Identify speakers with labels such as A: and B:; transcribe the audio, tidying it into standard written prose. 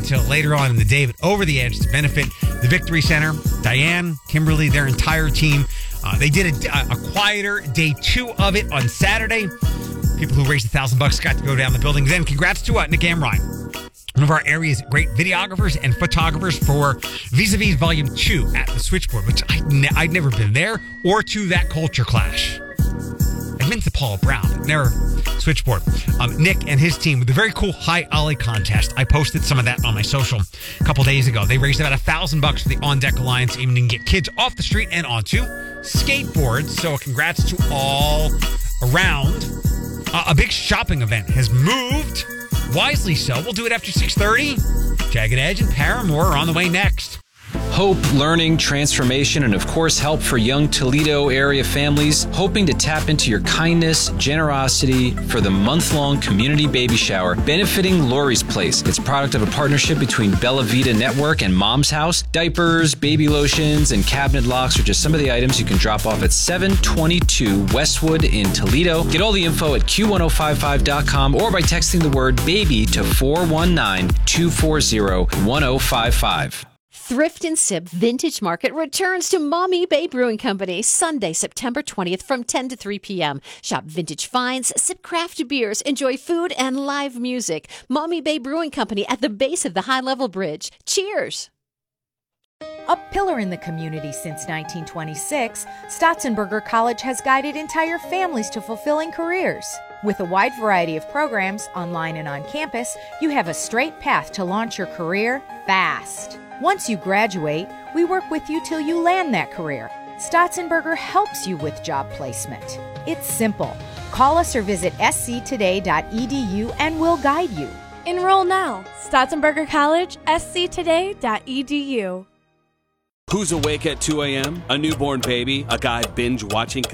A: until later on in the day, but over the edge to benefit the Victory Center. Diane, Kimberly, their entire team. They did a quieter day 2 of it on Saturday. People who raised $1,000 got to go down the building. Then congrats to Nick Amrine, one of our area's great videographers and photographers for Vis-a-Vis Volume 2 at the Switchboard, which I'd never been there, or to that culture clash. I've been to Paul Brown, but never Switchboard. Nick and his team with a very cool High Ollie contest. I posted some of that on my social a couple days ago. They raised about $1,000 for the On Deck Alliance, aiming to get kids off the street and onto skateboards. So congrats to all around. A big shopping event has moved. Wisely so. We'll do it after 6:30. Jagged Edge and Paramore are on the way next.
B: Hope, learning, transformation, and of course help for young Toledo area families hoping to tap into your kindness, generosity for the month-long community baby shower benefiting Lori's Place. It's a product of a partnership between Bella Vita Network and Mom's House. Diapers, baby lotions, and cabinet locks are just some of the items you can drop off at 722 Westwood in Toledo. Get all the info at Q1055.com or by texting the word BABY to 419-240-1055.
C: Thrift and Sip Vintage Market returns to Mommy Bay Brewing Company Sunday, September 20th from 10 to 3 p.m. Shop vintage finds, sip craft beers, enjoy food and live music. Mommy Bay Brewing Company at the base of the High Level Bridge. Cheers!
D: A pillar in the community since 1926, Stotzenberger College has guided entire families to fulfilling careers. With a wide variety of programs, online and on campus, you have a straight path to launch your career fast. Once you graduate, we work with you till you land that career. Stotzenberger helps you with job placement. It's simple. Call us or visit sctoday.edu and we'll guide you.
E: Enroll now. Stotzenberger College, sctoday.edu.
F: Who's awake at 2 a.m.? A newborn baby? A guy binge watching